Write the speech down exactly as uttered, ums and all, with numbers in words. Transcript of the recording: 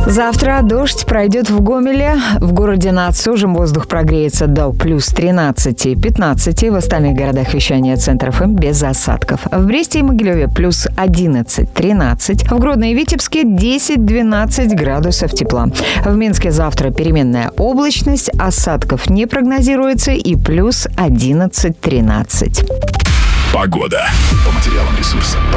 Завтра дождь пройдет в Гомеле. В городе над Сужем воздух прогреется до плюс тринадцати-пятнадцати. В остальных городах вещания Центр эф эм без осадков. В Бресте и Могилеве плюс одиннадцать-тринадцать. В Гродно и Витебске десять-двенадцать градусов тепла. В Минске завтра переменная облачность, осадков не прогнозируется и плюс одиннадцать-тринадцать. Погода. По материалам ресурса